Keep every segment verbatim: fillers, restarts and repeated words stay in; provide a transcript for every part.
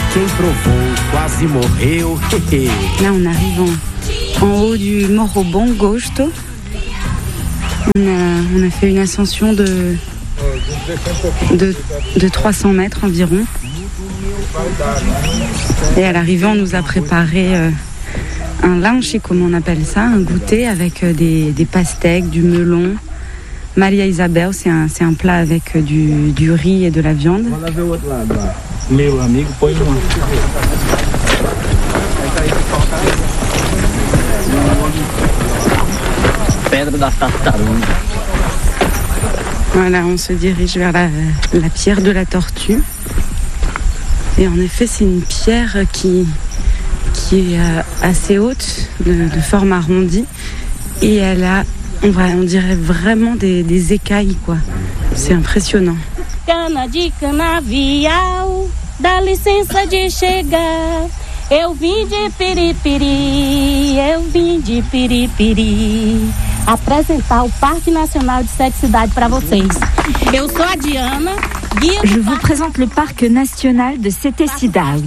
Quem provou quase morreu. Là, on arrive en, en haut du Morro Bom Gosto. On a, on a fait une ascension de, de, de trois cents mètres environ. Et à l'arrivée, on nous a préparé euh, un lanche, comme on appelle ça, un goûter avec euh, des, des pastèques, du melon. Maria Isabel, c'est un, c'est un plat avec euh, du, du riz et de la viande. Voilà, on se dirige vers la, la pierre de la tortue. Et en effet, c'est une pierre qui, qui est euh, assez haute, de, de forme arrondie. Et elle a, on, va, on dirait vraiment des, des écailles, quoi. C'est impressionnant. Cana de canavial, dá licença de chegar. Eu vim de Piripiri, eu vim de Piripiri. Apresentar o Parque Nacional de Sete Cidades para vocês. Eu sou a Diana. Je vous présente le parc national de Sete Cidades.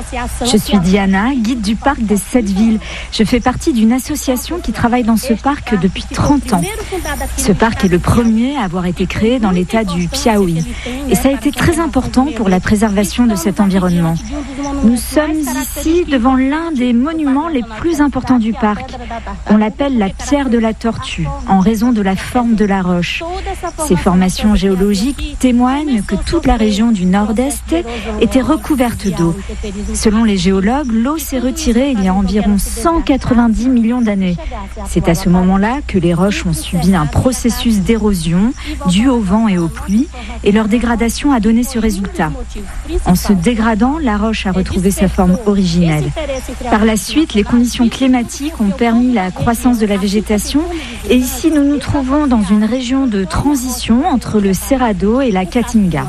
Je suis Diana, guide du parc des Sept Villes. Je fais partie d'une association qui travaille dans ce parc depuis trente ans. Ce parc est le premier à avoir été créé dans l'état du Piauí. Et ça a été très important pour la préservation de cet environnement. Nous sommes ici devant l'un des monuments les plus importants du parc. On l'appelle la pierre de la tortue, en raison de la forme de la roche. Ces formations géologiques témoignent que toute la région du Nord-Est était recouverte d'eau. Selon les géologues, l'eau s'est retirée il y a environ cent quatre-vingt-dix millions d'années. C'est à ce moment-là que les roches ont subi un processus d'érosion dû au vent et aux pluies, et leur dégradation a donné ce résultat. En se dégradant, la roche a retrouvé sa forme originelle. Par la suite, les conditions climatiques ont permis la croissance de la végétation, et ici nous nous trouvons dans une région de transition entre le Cerrado et la Caatinga.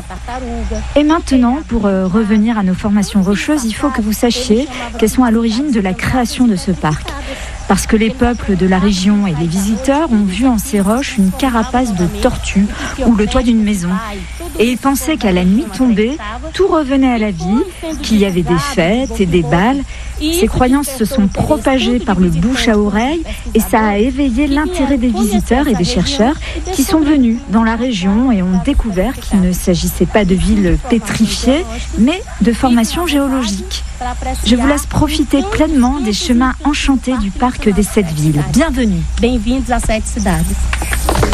Et maintenant, pour euh, revenir à nos formations rocheuses, il faut que vous sachiez qu'elles sont à l'origine de la création de ce parc. Parce que les peuples de la région et les visiteurs ont vu en ces roches une carapace de tortue ou le toit d'une maison. Et ils pensaient qu'à la nuit tombée, tout revenait à la vie, qu'il y avait des fêtes et des bals. Ces croyances se sont propagées par le bouche à oreille et ça a éveillé l'intérêt des visiteurs et des chercheurs qui sont venus dans la région et ont découvert qu'il ne s'agissait pas de villes pétrifiées, mais de formations géologiques. Je vous laisse profiter pleinement des chemins enchantés du parc des Sept Villes. Bienvenue. Bem-vindos a Sete Cidades.